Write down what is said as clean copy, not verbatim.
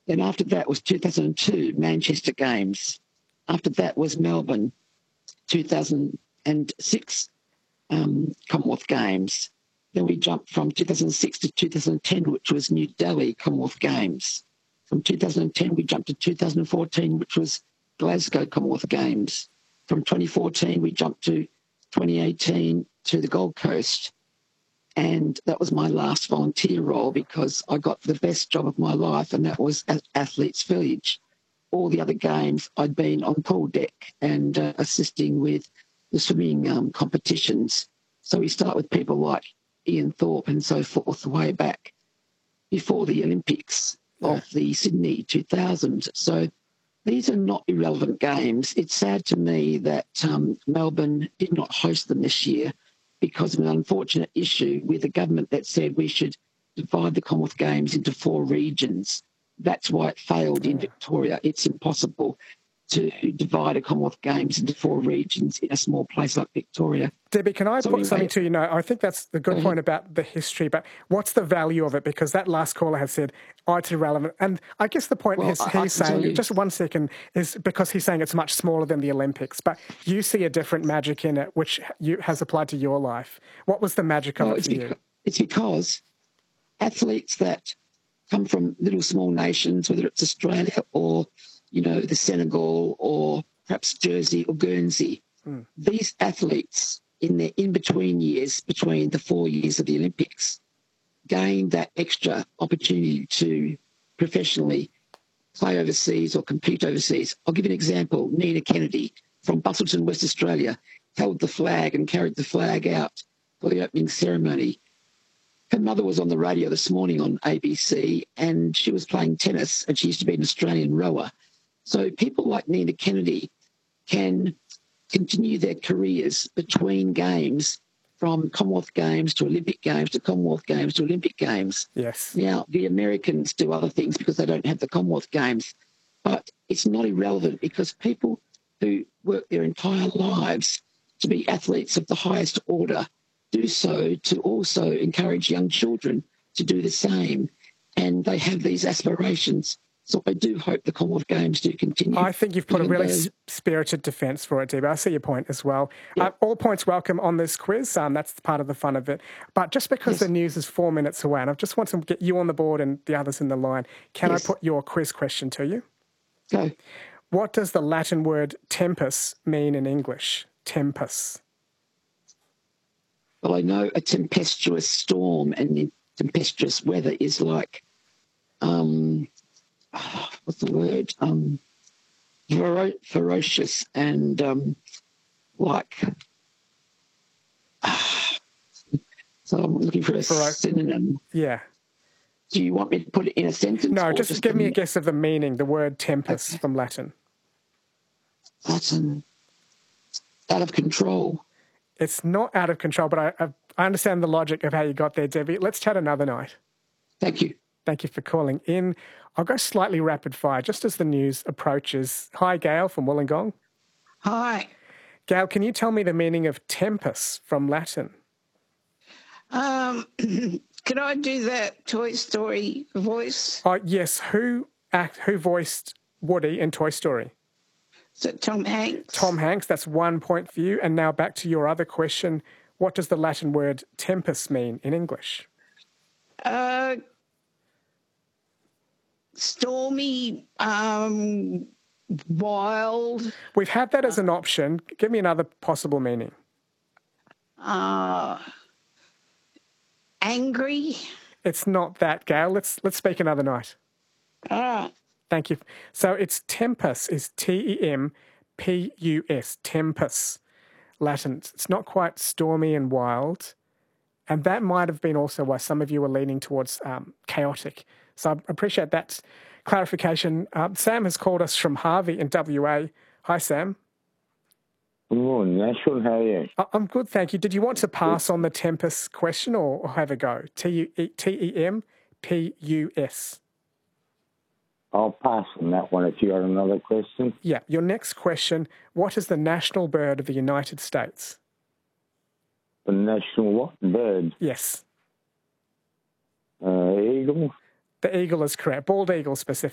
Then after that was 2002 Manchester Games. After that was Melbourne, 2006 Commonwealth Games. Then we jumped from 2006 to 2010, which was New Delhi Commonwealth Games. From 2010, we jumped to 2014, which was Glasgow Commonwealth Games. From 2014, we jumped to 2018 to the Gold Coast. And that was my last volunteer role because I got the best job of my life, and that was at Athletes Village. All the other games, I'd been on pool deck and assisting with the swimming competitions. So we start with people like Ian Thorpe and so forth way back before the Olympics of the Sydney 2000. So these are not irrelevant games. It's sad to me that Melbourne did not host them this year because of an unfortunate issue with the government that said we should divide the Commonwealth Games into 4 regions. That's why it failed in Victoria. It's impossible to divide a Commonwealth Games into 4 regions in a small place like Victoria. Debbie, can I put something to you? No, I think that's the good point about the history, but what's the value of it? Because that last caller has said, it's irrelevant. And I guess the point he's saying, just 1 second, is because he's saying it's much smaller than the Olympics, but you see a different magic in it, which has applied to your life. What was the magic of it for you? It's because athletes that come from little small nations, whether it's Australia or the Senegal or perhaps Jersey or Guernsey. These athletes in their in-between years, between the 4 years of the Olympics, gain that extra opportunity to professionally play overseas or compete overseas. I'll give you an example. Nina Kennedy from Busselton, West Australia, held the flag and carried the flag out for the opening ceremony. Her mother was on the radio this morning on ABC and she was playing tennis and she used to be an Australian rower. So people like Nina Kennedy can continue their careers between games, from Commonwealth Games to Olympic Games to Commonwealth Games to Olympic Games. Yes. Now, the Americans do other things because they don't have the Commonwealth Games, but it's not irrelevant because people who work their entire lives to be athletes of the highest order do so to also encourage young children to do the same, and they have these aspirations. So I do hope the Commonwealth Games do continue. I think you've put a really spirited defence for it, Debbie. I see your point as well. Yep. All points welcome on this quiz. That's part of the fun of it. But just because the news is 4 minutes away, and I just want to get you on the board and the others in the line, can I put your quiz question to you? Go. What does the Latin word tempus mean in English? Tempus. Well, I know a tempestuous storm and tempestuous weather is like... what's the word? Ferocious and so I'm looking for a synonym. Yeah. Do you want me to put it in a sentence? No, just give me a guess of the meaning, the word tempus from Latin. Latin. Out of control. It's not out of control, but I understand the logic of how you got there, Debbie. Let's chat another night. Thank you. Thank you for calling in. I'll go slightly rapid fire just as the news approaches. Hi, Gail from Wollongong. Hi. Gail, can you tell me the meaning of tempus from Latin? Could I do that Toy Story voice? Yes. Who voiced Woody in Toy Story? Is it Tom Hanks? Tom Hanks. That's 1 point for you. And now back to your other question. What does the Latin word tempus mean in English? Stormy, wild. We've had that as an option. Give me another possible meaning. Angry. It's not that, Gail. Let's speak another night. All right. Thank you. So it's tempus, is T-E-M-P-U-S, tempus, Latin. It's not quite stormy and wild. And that might have been also why some of you were leaning towards chaotic. So I appreciate that clarification. Sam has called us from Harvey in WA. Hi, Sam. Good morning, Nashville. How are you? I'm good, thank you. Did you want to pass on the tempus question or have a go? T-E-M-P-U-S. I'll pass on that one if you got another question. Yeah. Your next question, what is the national bird of the United States? The national what? Bird? Yes. Eagle? The eagle is correct. Bald eagle specifically.